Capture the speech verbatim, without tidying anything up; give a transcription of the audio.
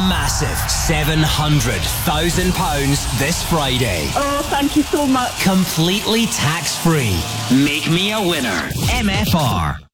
massive seven hundred thousand pounds this Friday. Oh, thank you so much. Completely tax-free. Make me a winner. M F R.